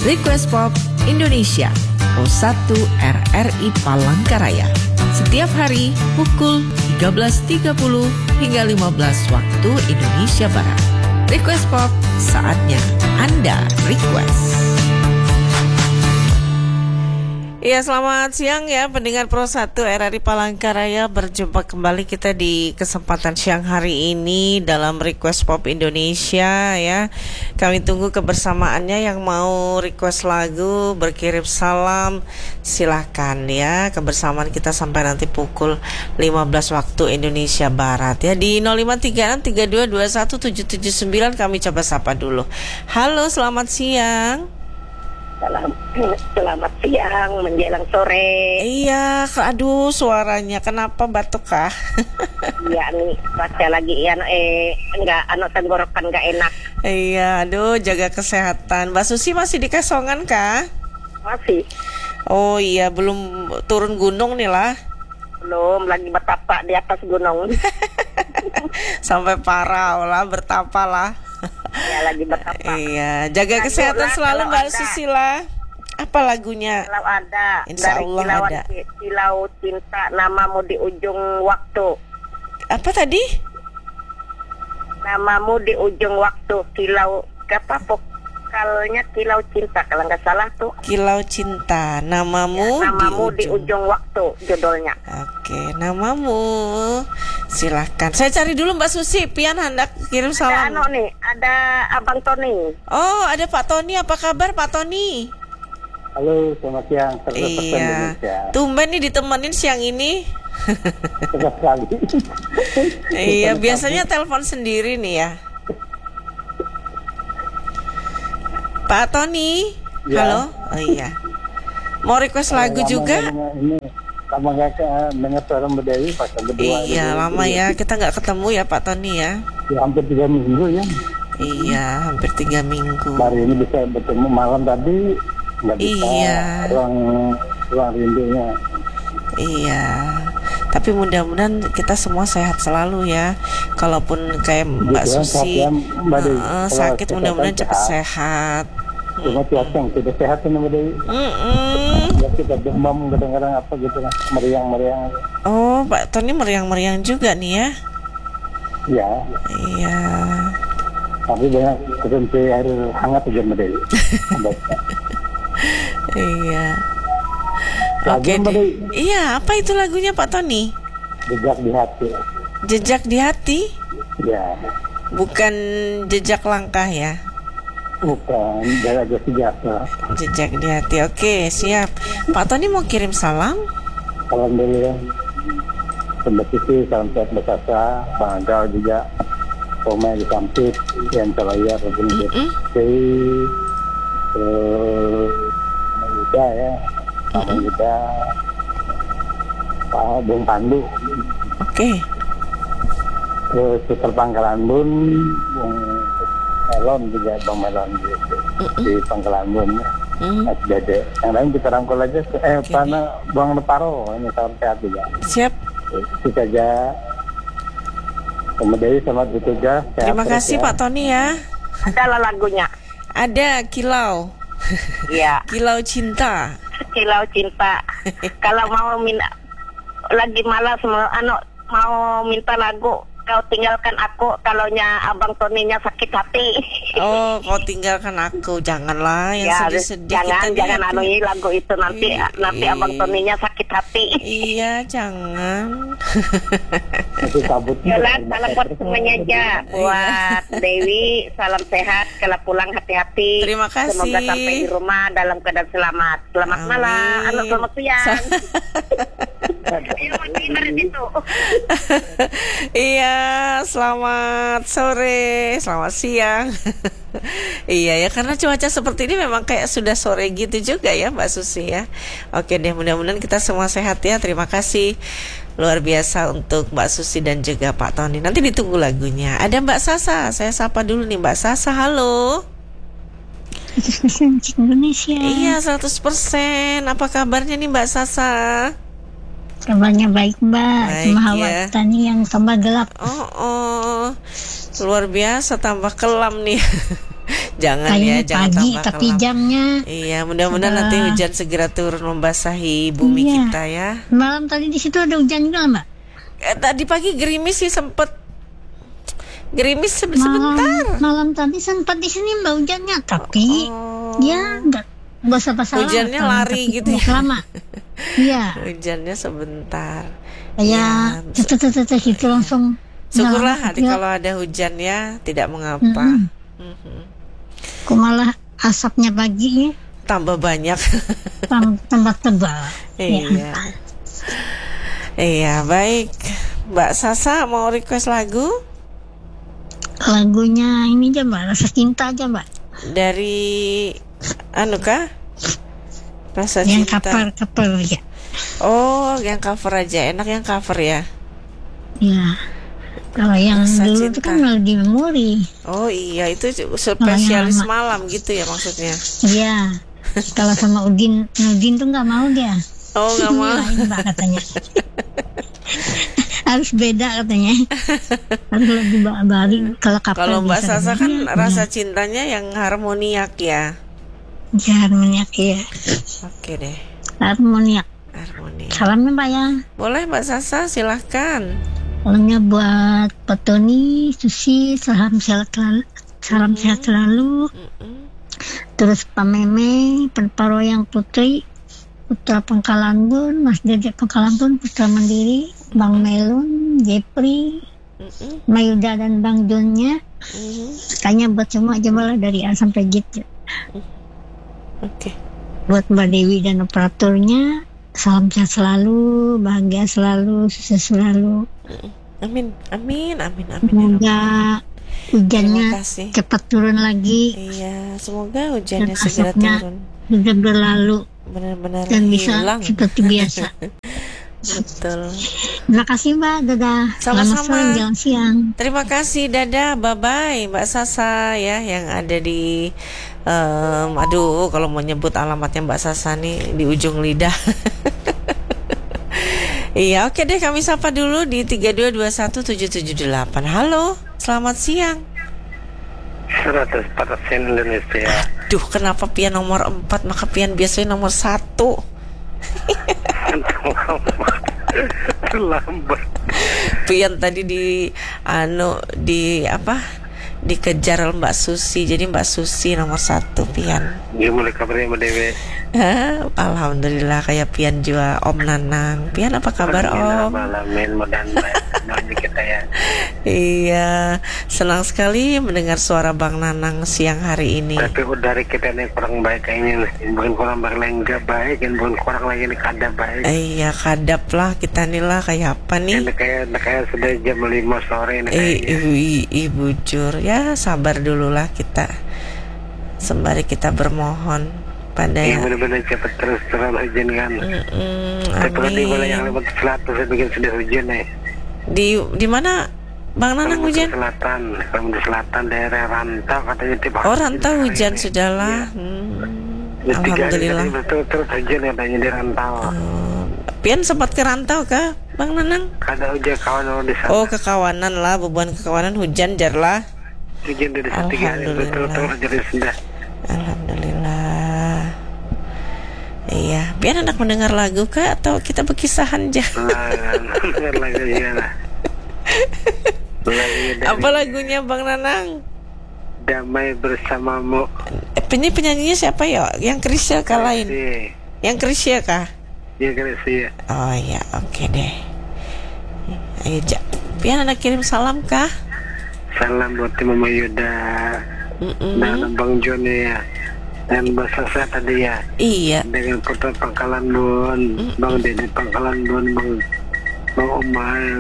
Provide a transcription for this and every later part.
Request Pop Indonesia, Pos 1 RRI Palangkaraya. Setiap hari pukul 13.30 hingga 15 waktu Indonesia Barat. Request Pop, saatnya Anda request. Ya, selamat siang ya pendengar Pro 1 RRI Palangkaraya. Berjumpa kembali kita di kesempatan siang hari ini dalam Request Pop Indonesia ya. Kami tunggu kebersamaannya, yang mau request lagu, berkirim salam, silakan ya. Kebersamaan kita sampai nanti pukul 15 waktu Indonesia Barat ya. Di 0536322179 kami coba sapa dulu. Halo, selamat siang. Selamat siang menjelang sore. Iya, aduh suaranya kenapa batuk kah? Iya nih, baca lagi ya enggak tenggorokan enggak enak. Iya, aduh jaga kesehatan. Mbak Susi masih di Kasongan kah? Masih. Oh iya, belum turun gunung nih lah. Belum, lagi bertapa di atas gunung. Sampai parah lah, bertapa lah. Ya, lagi bertapa. Iya, jaga kesehatan selalu Mbak Susila. Apa lagunya? Kalau ada, Insya dari Allah ada. Kilau Cinta, namamu di ujung waktu. Apa tadi? Namamu di ujung waktu, kilau apa vokalnya Kilau Cinta kalau nggak salah tuh. Kilau Cinta, namamu, ya, namamu di ujung waktu judulnya. Oke, namamu. Silahkan. Saya cari dulu Mbak Susi. Pian hendak kirim salam. Ada Abang Tony. Oh, ada Pak Tony. Apa kabar Pak Tony? Halo, selamat siang. Iya. Tumben nih ditemenin siang ini. Tepat sekali. Iya, biasanya telepon sendiri nih ya. Pak Tony. Ya. Halo. Oh iya. Mau request lagu juga? Ini lama nggak dengar suara Mbak Dewi pas berdua. Iya, lama ya kita nggak ketemu ya Pak Tony ya. Ya, hampir 3 minggu ya. Iya, hampir 3 minggu. Hari ini bisa bertemu, malam tadi nggak bisa. Iya. Ruang rindunya. Iya. Tapi mudah-mudahan kita semua sehat selalu ya. Kalaupun kayak Mbak Susi sakit, mudah-mudahan cepat sehat. Cuma cuaca yang tidak sehat ini Mbak Dewi. Ya, kita demam kadang-kadang apa gitu lah, meriang-meriang. Oh, Pak Tony meriang-meriang juga nih ya? Ya. Iya. Tapi banyak konsumsi air hangat aja Mbak Dewi. Iya. Oke. Iya, apa itu lagunya Pak Tony? Jejak di hati. Jejak di hati? Ya. Bukan jejak langkah ya? Bukan, jaga sejahtera. Jejak di hati. Oke, siap. Pak Tony mau kirim salam? Alhamdulillah. Mbak Sisi, salam sehat Mbak Sasa, Bang Agau juga, Oma di Sampit, yang Calaya, Robin Jadi, Yuda ya, Pak Yuda, Pak Bung Pandu. Oke. Terus Suter Pangkalan Bun, Bung Melon juga, Bang Melon di Pangkalan Bun. Dede. Yang lain kita rangkul aja. Pana Bang Neparo, ini salam sehat juga. Siap. Itu saja. Kemudian selamat bertugas. Terima kasih Pak Tony ya. Adalah lagunya. Ada Kilau. Iya. Kilau Cinta. Kilau Cinta. Kalau mau lagi malas mau minta lagu, kau tinggalkan aku, kalaunya Abang Toninya sakit hati. Oh, kau tinggalkan aku, janganlah yang ya, sedih-sedih. Jangan lagu itu nanti Abang Toninya sakit hati. Iya, jangan. Yolan, salam buat semuanya aja. Buat Dewi, salam sehat. Kalau pulang hati-hati. Terima kasih. Semoga sampai di rumah dalam keadaan selamat. Selamat malam. Selamat siang. Iya, selamat sore, selamat siang. Iya ya, karena cuaca seperti ini memang kayak sudah sore gitu juga ya Mbak Susi ya. Oke deh, mudah-mudahan kita semua sehat ya. Terima kasih luar biasa untuk Mbak Susi dan juga Pak Tony. Nanti ditunggu lagunya. Ada Mbak Sasa, saya sapa dulu nih Mbak Sasa. Halo. 100% Indonesia. Iya, 100%. Apa kabarnya nih Mbak Sasa? Kabarnya baik Mbak. Cuma hawa ya. Tani yang tambah gelap. Luar biasa, tambah kelam nih. Jangan kayaknya ya, jangan pagi, tambah tapi kelam. jamnya Iya, mudah-mudahan sudah- nanti hujan segera turun membasahi bumi Iya. kita ya. malam tadi di situ ada hujan juga Mbak. Tadi pagi gerimis sih, sempet gerimis sebentar. Malam tadi sempat di sini Mbak hujannya, tapi Oh. ya nggak usah pasal Hujannya lari gitu ya. lama. Iya, Hujannya sebentar. kayak Ya, tetetetet gitu langsung. syukurlah nyala. hari kalau ada hujan ya, tidak mengapa. Mhm. Kok malah asapnya pagi Tambah banyak. tambah tebal. Iya. Iya, baik. Mbak Sasa mau request lagu Lagunya ini aja Mbak, Rasa Cinta aja Mbak. dari anu kah? Rasa Yang Cinta. cover ya. Oh, yang cover aja. Enak yang cover ya. Ya. Kalau yang Rasa dulu itu Cinta. kan melodi memori. Oh iya, itu spesialis lama. malam gitu ya maksudnya. Iya. Kalau sama Udin tuh nggak mau dia. Oh, nggak mau. Ini Mbak katanya. Harus beda katanya. Harus lebih bari. Kalau kapal Kalau Mbak bisa Sasa kan begini, rasa cintanya yang harmoniak ya. ya, harmoniak ya. Oke deh, Harmoniak. harmoniak. Salamnya Mbak ya. Boleh Mbak Sasa, silahkan. Salamnya buat Pak Tony, Susi, salam sehat selalu. Mm-mm. Terus Pak Meme, Paroyang Putri, Putra Pangkalan Bun, Mas Dede Pangkalan Bun, Putra Mandiri, Bang Melun, Jepri, Mm-mm. Mayuda dan Bang Jonnya. Mm-mm. Tanya buat semua jemalah dari A sampai Z. Oke. Buat Mbak Dewi dan operatornya, salam sehat selalu, bahagia selalu, sukses selalu. Amin, amin, amin, amin. ya Semoga hujannya Terima kasih. cepat turun lagi Iya, semoga hujannya Dan segera asapnya turun. sudah berlalu Benar-benar dan bisa hilang. seperti biasa. Betul. Terima kasih Mbak, dadah. Selamat Sama-sama. sore, jalan siang. Terima kasih, dadah, bye-bye Mbak Sasa ya yang ada di aduh kalau mau nyebut alamatnya Mbak Sasa nih di ujung lidah. Iya, oke deh, kami sapa dulu di 3221778. Halo, selamat siang. 100% Indonesia. Duh, kenapa pian nomor 4 maka pian biasanya nomor 1? Terlambat. Pian tadi di dikejar Mbak Susi, jadi Mbak Susi nomor 1 pian. Gimana kabarnya Mbak Dewi? Hah, alhamdulillah kayak pian juga Om Nanang. Pian apa kabar Om? Malamin dan semuanya kita ya. Iya, senang sekali mendengar suara Bang Nanang siang hari ini. Tapi dari kita ini kurang baik kayaknya, bukan kurang baik lagi nggak baik, dan bukan kurang lagi ini kada baik. Iya, kadap lah kita nih lah kayak apa nih? Ini kayak sudah jam 5 sore ini kayaknya. Ibu jur ya, sabar dulu lah kita sembari kita bermohon pada Iya benar-benar cepat terus hujan kan. Tapi kalau di wilayah amin. Kalimantan Selatan saya bikin sudah hujan nih. Di mana Bang Nanang hujan? Kalimantan Selatan daerah Rantau katanya tiba. Oh, Rantau hujan sudahlah. Alhamdulillah. Betul terus hujan katanya di Rantau. Pian sempat ke Rantau kah Bang Nanang? Ada hujan kawan di sana. Oh, kekawanan lah, beban kekawanan hujan jar lah. Hujan dari setiga hari betul jadi sudah. Alhamdulillah. Iya, Pian hendak mendengar lagu kah atau kita berkisahan aja? Lagunya lah. Apa lagunya Bang Nanang? Damai bersamamu. Ini penyanyinya siapa ya? Yang Krisya kah lain? Yang Krisya kah? Iya Krisya. Oh ya, oke deh. Ayo, Pian hendak kirim salam kah? Salam buat Mama Yuda dan Bang Joni ya, dan Mbak Sasa tadi ya. Iya. Dengan Putra Pangkalan Bun, Bang Dede Pangkalan Bun, Bang Umail,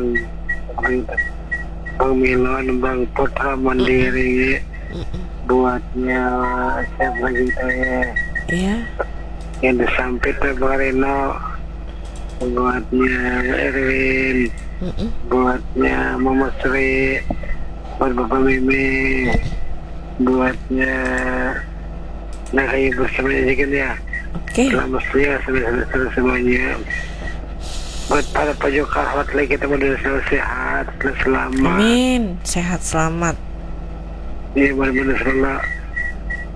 Bang Milon, Bang Putra Mandiri. Buatnya siapa lagi teh? Iya. Yang disampit Bang Reno. Buatnya Erwin. Buatnya Mama Sri. Buat Bapak Mimi, buatnya kayak bersamanya aja kan ya. Oke. Selamat siang semuanya. Buat para pojok kahwat lagi kita benar-benar sehat, selamat. Amin, sehat selamat. Iya benar-benar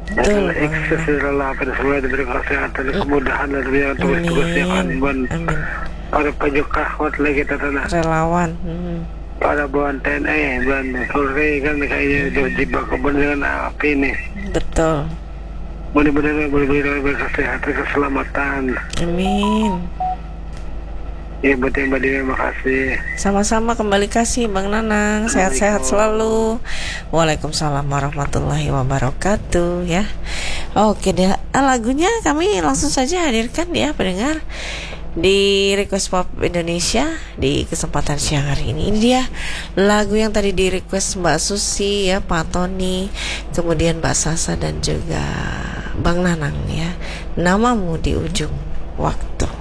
Betul, adalah ekses lelah pada semua diberi kesehatan dan kemudahan dan yang tugas-tugasnya kanban Amin. para pajak lagi kita tanah Relawan. para buan TNI buan Polri kan kayaknya jauh jebak kebun dengan api nih. Betul. Mudah-mudahan berkesehatan, keselamatan. Amin. Ya buat yang Mbak Dewi, makasih. Sama-sama, kembali kasih Bang Nanang. Sehat-sehat selalu. Waalaikumsalam warahmatullahi wabarakatuh ya. Oke deh, lagunya kami langsung saja hadirkan ya pendengar di Request Pop Indonesia di kesempatan siang hari ini. Ini dia lagu yang tadi di request Mbak Susi ya, Pak Tony, kemudian Mbak Sasa dan juga Bang Nanang ya. Namamu di ujung waktu.